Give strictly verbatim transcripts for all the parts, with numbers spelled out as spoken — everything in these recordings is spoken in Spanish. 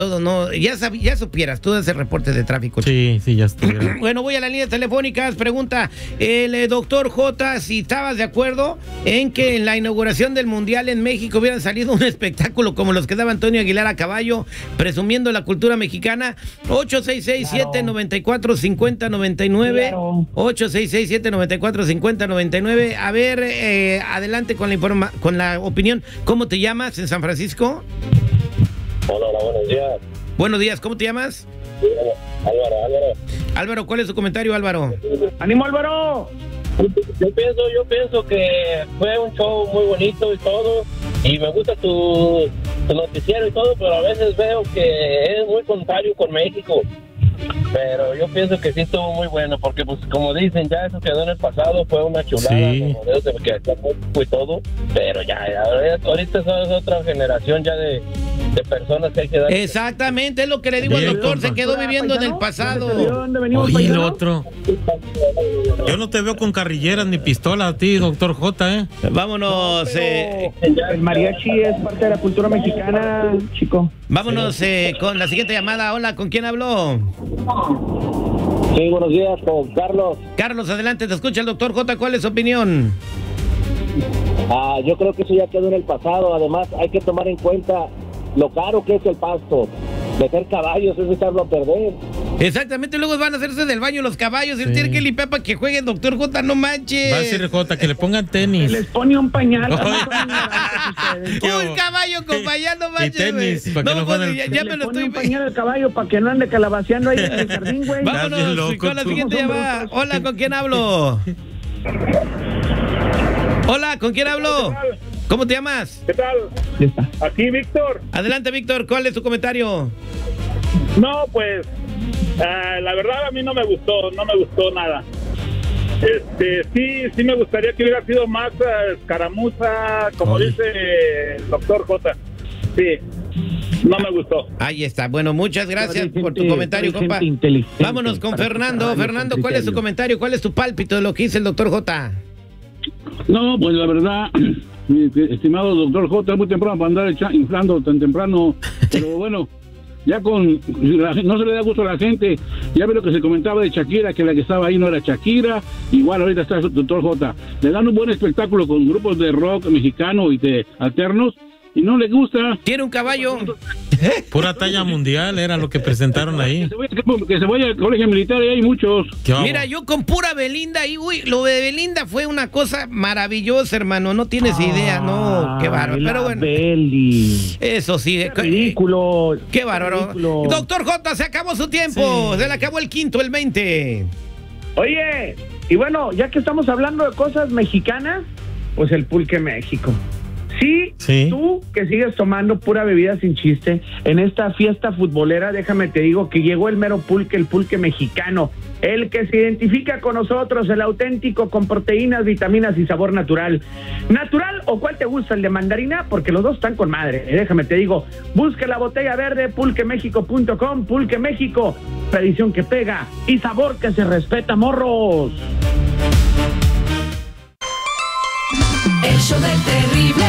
todo, no, ya sab, ya supieras, tú haces reportes de tráfico. Sí, sí, ya estuviera. Bueno, voy a las líneas telefónicas. Pregunta el eh, doctor J si estabas de acuerdo en que en la inauguración del Mundial en México hubieran salido un espectáculo como los que daba Antonio Aguilar a caballo, presumiendo la cultura mexicana. Ocho seis seis, siete nueve cuatro, cinco cero nueve nueve. Claro. ocho seis seis, siete nueve cuatro, cinco cero nueve nueve. A ver, eh, adelante con la informa con la opinión. ¿Cómo te llamas en San Francisco? Hola, hola, buenos días. Buenos días, ¿cómo te llamas? Álvaro, Álvaro. Álvaro, ¿cuál es tu comentario, Álvaro? ¡Ánimo, Álvaro! Yo pienso, yo pienso que fue un show muy bonito y todo, y me gusta tu, tu noticiero y todo, pero a veces veo que es muy contrario con México. Pero yo pienso que sí estuvo muy bueno, porque pues como dicen, ya eso quedó en el pasado, fue una chulada, sí. Como de que está muy y todo, pero ya, ya ahorita es otra generación ya de, de personas que hay que dar. Exactamente, es lo que le digo al doctor, se quedó viviendo en el pasado. Oye, el otro. Yo no te veo con carrilleras ni pistola a ti, doctor J, ¿eh? Vámonos. Eh, el mariachi es parte de la cultura mexicana, chico. Vámonos eh, con la siguiente llamada. Hola, ¿con quién habló? Sí, buenos días, con Carlos. Carlos, adelante, te escucha el doctor J. ¿Cuál es su opinión? Ah, yo creo que eso ya quedó en el pasado. Además, hay que tomar en cuenta lo caro que es el pasto. Meter caballos es echarlo a perder. Exactamente, luego van a hacerse del baño los caballos. Él sí. tiene que limpiar para que jueguen, doctor J, no manches. Va a decir J, que le pongan tenis. Les pone un pañal. Un caballo con pañal, no manches. Y tenis, para que no, no joder, ya, ya me lo estoy... un pañal al caballo para que no ande calabaceando ahí en el jardín, güey. Vámonos loco, con la siguiente llamada. Hola, ¿con quién hablo? Hola, ¿con quién hablo? ¿Cómo te llamas? ¿Qué tal? Aquí Víctor. Adelante, Víctor, ¿cuál es tu comentario? No, pues uh, la verdad a mí no me gustó, no me gustó nada. Este, sí, sí me gustaría que hubiera sido más uh, escaramuza, como Oye. dice el doctor J. Sí, no me gustó. Ahí está. Bueno, muchas gracias por tu comentario, compa. Vámonos con Fernando. Fernando, ¿cuál es tu comentario? ¿Cuál es tu pálpito de lo que dice el doctor J? No, pues la verdad, mi estimado doctor J, es muy temprano para andar inflando tan temprano, pero bueno, ya con, no se le da gusto a la gente, ya ve lo que se comentaba de Shakira, que la que estaba ahí no era Shakira, igual ahorita está el doctor J, le dan un buen espectáculo con grupos de rock mexicano y de alternos, y no le gusta. Tiene un caballo. Pura talla mundial era lo que presentaron ahí. Que se vaya, que se vaya al colegio militar y hay muchos. Mira, yo con pura Belinda y uy, lo de Belinda fue una cosa maravillosa, hermano. No tienes ah, idea, no, qué bárbaro. Pero bueno, Beli. Eso sí, qué ridículo. Qué bárbaro. Ridículo. Doctor J, se acabó su tiempo. Sí. Se le acabó el quinto, el veinte. Oye, y bueno, ya que estamos hablando de cosas mexicanas, pues el Pulque México. Sí, sí, tú que sigues tomando pura bebida sin chiste, en esta fiesta futbolera, déjame te digo que llegó el mero pulque, el pulque mexicano, el que se identifica con nosotros, el auténtico con proteínas, vitaminas y sabor natural. ¿Natural o cuál te gusta, el de mandarina? Porque los dos están con madre, déjame te digo, busca la botella verde, pulque méxico punto com, Pulque México, tradición que pega y sabor que se respeta, morros. El show del terrible.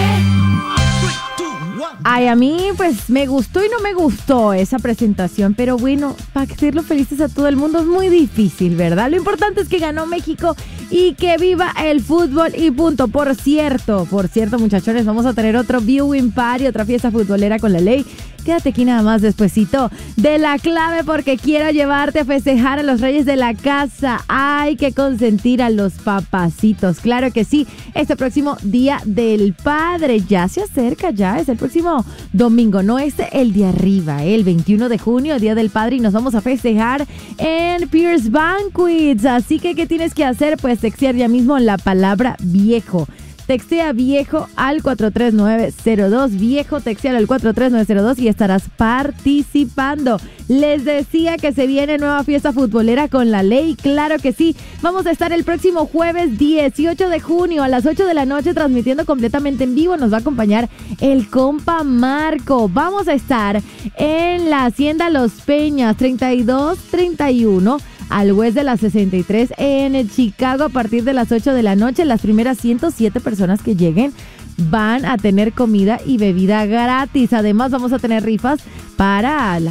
Ay, a mí pues me gustó y no me gustó esa presentación, pero bueno, para hacerlo felices a todo el mundo es muy difícil, ¿verdad? Lo importante es que ganó México y que viva el fútbol y punto. Por cierto, por cierto, muchachones, vamos a tener otro viewing party, otra fiesta futbolera con la ley. Quédate aquí nada más despuesito de la clave porque quiero llevarte a festejar a los reyes de la casa. Hay que consentir a los papacitos, claro que sí. Este próximo Día del Padre ya se acerca, ya es el próximo domingo, no es el de arriba, el veintiuno de junio, Día del Padre, y nos vamos a festejar en Pierce Banquets. Así que, ¿qué tienes que hacer? Pues textear ya mismo la palabra viejo. Textea viejo al cuatro tres nueve cero dos, viejo, textea al cuatro tres nueve cero dos y estarás participando. Les decía que se viene nueva fiesta futbolera con la ley, claro que sí. Vamos a estar el próximo jueves dieciocho de junio a las ocho de la noche transmitiendo completamente en vivo. Nos va a acompañar el compa Marco. Vamos a estar en la Hacienda Los Peñas, treinta y dos treinta y uno al West de la sesenta y tres en Chicago a partir de las ocho de la noche. Las primeras ciento siete personas que lleguen van a tener comida y bebida gratis. Además, vamos a tener rifas para